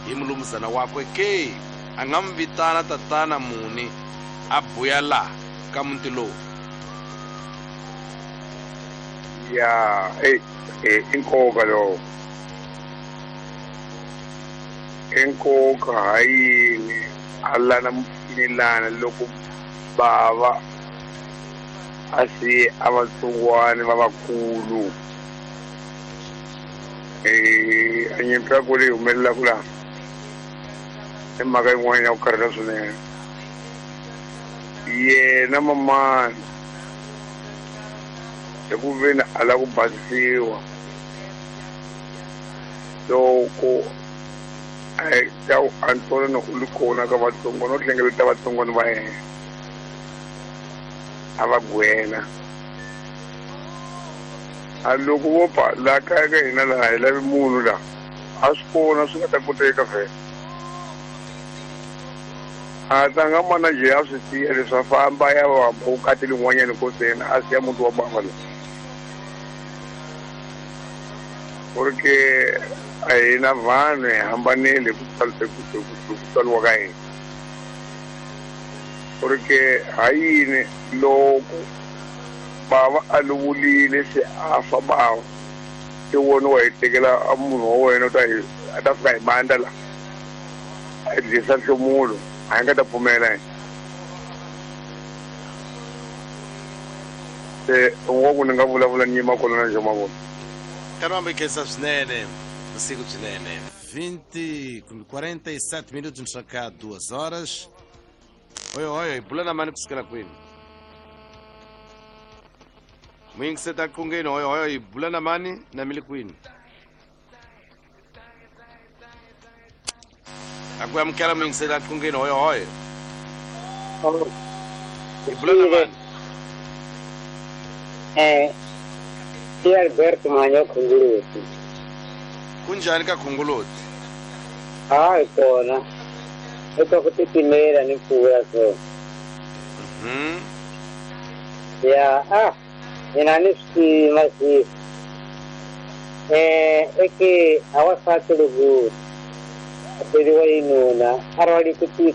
hi mulumuzana wakwe ke a nga mi vitana tatana muni a buya laha ka muti lowu? Ya inkoka lo inkoka hayini alla na mpfilelana loko bava asi avatsongwana lavakulu anyimpi ya ku leyi humelelaku laha i mhaka yin'wana ya ku karhela swinene. Yena mamani hi ku veni a lava ku basisiwa loko Antonio u ri kona ka vatsongo no hlengeleta vatsongwana va yena a va gwena a loko vo pa laha kaya ka hina laha hi lavi munhu laha a swi kona swi nga ta koteka vhele a tlanga manager ya swi tiya leswi a famba ya va hamba u katile n'wanyani koseni a siya muti wa bava lowu porque a hina vanhu hi hambanile ku tsaliwa ka hina porque hayini loko bava a lovulile se a fa bava ti voni wa hi tekela a munhu wa wena a ta fika hi mandla laha a hi dlisa nhlomulo a hi nga ta pfumela hina se un'waku ni nga vulavula nyima kona na njomavona Caramba, que essa swinene sigo swinene 47 minutos no chacá 2 horas. Oi, pula na mano kusukela kwini mwingi seta kungeni oi pula na mani na mili kwini akuya mkela mwingi seta kungeni oi pula na mani Sì, Alberto Magno Congoluti. Kunjani ka Congoluti? È buona. E dopo tutti nera in pura so. Ya, in anisti masi. E che aveva fatto lo good. Per i nuna, arrodi tutti